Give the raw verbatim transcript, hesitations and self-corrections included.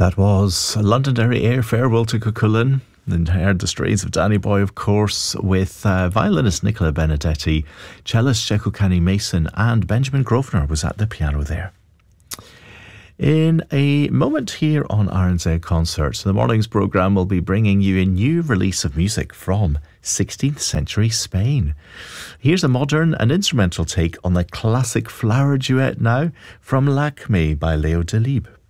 That was Londonderry Air Farewell to Cuchulainn, and heard the strains of Danny Boy, of course, with uh, violinist Nicola Benedetti, cellist Sheku Kenny Mason, and Benjamin Grosvenor was at the piano there. In a moment here on R N Z Concerts, the morning's programme will be bringing you a new release of music from sixteenth century Spain. Here's a modern and instrumental take on the classic flower duet now from Lakme by Leo Delibes.